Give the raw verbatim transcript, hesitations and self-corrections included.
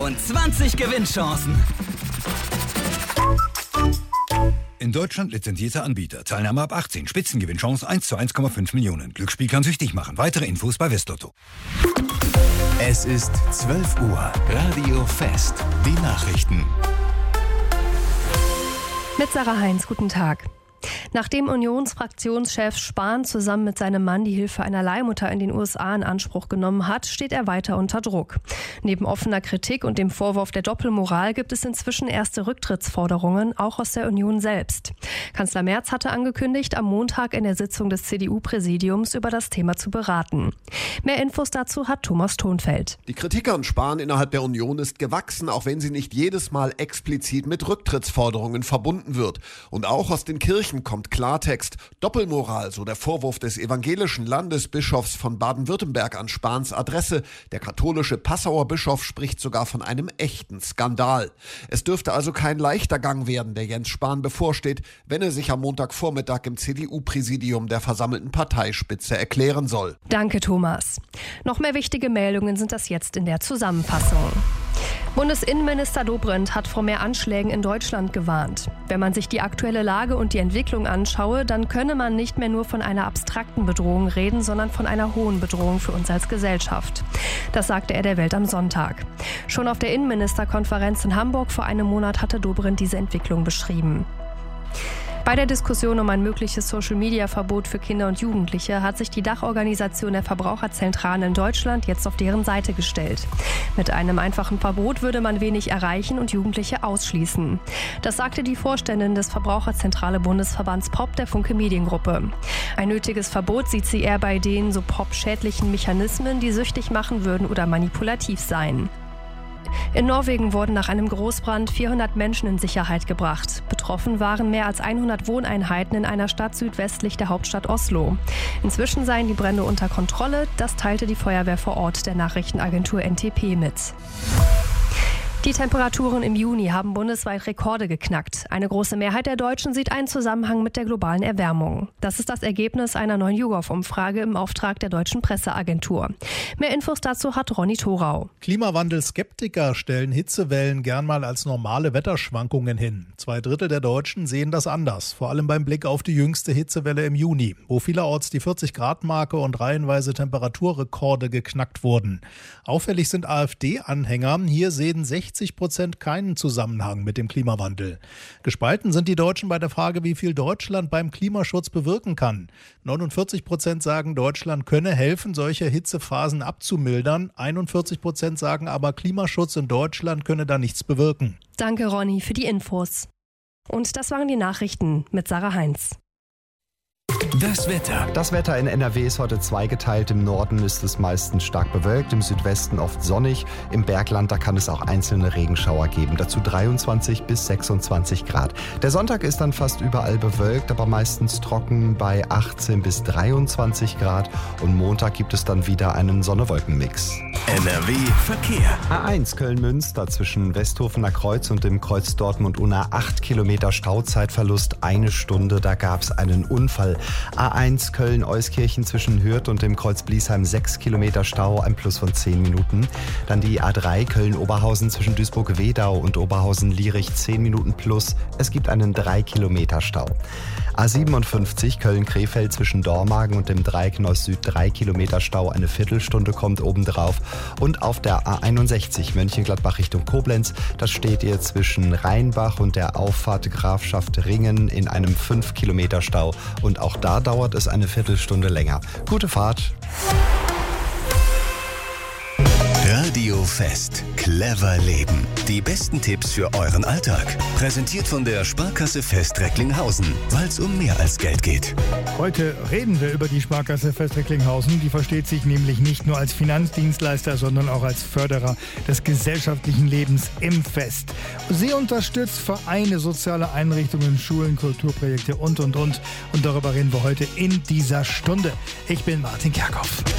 und zwanzig Gewinnchancen. In Deutschland lizenzierter Anbieter. Teilnahme ab achtzehn. Spitzengewinnchance eins zu eins Komma fünf Millionen. Glücksspiel kann süchtig machen. Weitere Infos bei Westlotto. Es ist zwölf Uhr. Radio Fest. Die Nachrichten. Mit Sarah Heinz, guten Tag. Nachdem Unionsfraktionschef Spahn zusammen mit seinem Mann die Hilfe einer Leihmutter in den U S A in Anspruch genommen hat, steht er weiter unter Druck. Neben offener Kritik und dem Vorwurf der Doppelmoral gibt es inzwischen erste Rücktrittsforderungen, auch aus der Union selbst. Kanzler Merz hatte angekündigt, am Montag in der Sitzung des C D U-Präsidiums über das Thema zu beraten. Mehr Infos dazu hat Thomas Thonfeld. Die Kritik an Spahn innerhalb der Union ist gewachsen, auch wenn sie nicht jedes Mal explizit mit Rücktrittsforderungen verbunden wird. Und auch aus den Kirchen kommt Klartext. Doppelmoral, so der Vorwurf des evangelischen Landesbischofs von Baden-Württemberg an Spahns Adresse. Der katholische Passauer Bischof spricht sogar von einem echten Skandal. Es dürfte also kein leichter Gang werden, der Jens Spahn bevorsteht, wenn er sich am Montagvormittag im C D U-Präsidium der versammelten Parteispitze erklären soll. Danke, Thomas. Noch mehr wichtige Meldungen sind das jetzt in der Zusammenfassung. Bundesinnenminister Dobrindt hat vor mehr Anschlägen in Deutschland gewarnt. Wenn man sich die aktuelle Lage und die Entwicklung anschaue, dann könne man nicht mehr nur von einer abstrakten Bedrohung reden, sondern von einer hohen Bedrohung für uns als Gesellschaft. Das sagte er der Welt am Sonntag. Schon auf der Innenministerkonferenz in Hamburg vor einem Monat hatte Dobrindt diese Entwicklung beschrieben. Bei der Diskussion um ein mögliches Social-Media-Verbot für Kinder und Jugendliche hat sich die Dachorganisation der Verbraucherzentralen in Deutschland jetzt auf deren Seite gestellt. Mit einem einfachen Verbot würde man wenig erreichen und Jugendliche ausschließen. Das sagte die Vorständin des Verbraucherzentrale Bundesverbands P O P der Funke Mediengruppe. Ein nötiges Verbot sieht sie eher bei den so P O P-schädlichen Mechanismen, die süchtig machen würden oder manipulativ seien. In Norwegen wurden nach einem Großbrand vierhundert Menschen in Sicherheit gebracht. Betroffen waren mehr als hundert Wohneinheiten in einer Stadt südwestlich der Hauptstadt Oslo. Inzwischen seien die Brände unter Kontrolle, das teilte die Feuerwehr vor Ort der Nachrichtenagentur N T P mit. Die Temperaturen im Juni haben bundesweit Rekorde geknackt. Eine große Mehrheit der Deutschen sieht einen Zusammenhang mit der globalen Erwärmung. Das ist das Ergebnis einer neuen YouGov-Umfrage im Auftrag der Deutschen Presseagentur. Mehr Infos dazu hat Ronny Thorau. Klimawandelskeptiker stellen Hitzewellen gern mal als normale Wetterschwankungen hin. Zwei Drittel der Deutschen sehen das anders, vor allem beim Blick auf die jüngste Hitzewelle im Juni, wo vielerorts die vierzig-Grad-Marke und reihenweise Temperaturrekorde geknackt wurden. Auffällig sind AfD-Anhänger. Hier sehen sechzig Prozent keinen Zusammenhang mit dem Klimawandel. Gespalten sind die Deutschen bei der Frage, wie viel Deutschland beim Klimaschutz bewirken kann. neunundvierzig Prozent sagen, Deutschland könne helfen, solche Hitzephasen abzumildern. einundvierzig Prozent sagen aber, Klimaschutz in Deutschland könne da nichts bewirken. Danke, Ronny, für die Infos. Und das waren die Nachrichten mit Sarah Heinz. Das Wetter. Das Wetter in N R W ist heute zweigeteilt. Im Norden ist es meistens stark bewölkt, im Südwesten oft sonnig. Im Bergland, da kann es auch einzelne Regenschauer geben. Dazu dreiundzwanzig bis sechsundzwanzig Grad. Der Sonntag ist dann fast überall bewölkt, aber meistens trocken bei achtzehn bis dreiundzwanzig Grad. Und Montag gibt es dann wieder einen Sonne-Wolken-Mix. N R W Verkehr. A eins Köln-Münster zwischen Westhofener Kreuz und dem Kreuz Dortmund-Unna acht Kilometer Stauzeitverlust, eine Stunde. Da gab es einen Unfall. A eins Köln-Euskirchen zwischen Hürth und dem Kreuz Bliesheim sechs Kilometer Stau, ein Plus von zehn Minuten. Dann die A drei Köln-Oberhausen zwischen Duisburg-Wedau und Oberhausen-Lierich zehn Minuten plus. Es gibt einen drei Kilometer Stau. A siebenundfünfzig Köln-Krefeld zwischen Dormagen und dem Dreieck Neuss-Süd drei Kilometer Stau, eine Viertelstunde kommt obendrauf. Und auf der A einundsechzig Mönchengladbach Richtung Koblenz, das steht ihr zwischen Rheinbach und der Auffahrt Grafschaft Ringen in einem fünf Kilometer Stau. Und auch da dauert es eine Viertelstunde länger. Gute Fahrt! Radio Fest. Clever leben. Die besten Tipps für euren Alltag. Präsentiert von der Sparkasse Fest Recklinghausen, weil es um mehr als Geld geht. Heute reden wir über die Sparkasse Fest Recklinghausen. Die versteht sich nämlich nicht nur als Finanzdienstleister, sondern auch als Förderer des gesellschaftlichen Lebens im Fest. Sie unterstützt Vereine, soziale Einrichtungen, Schulen, Kulturprojekte und, und, und. Und darüber reden wir heute in dieser Stunde. Ich bin Martin Kerkhoff.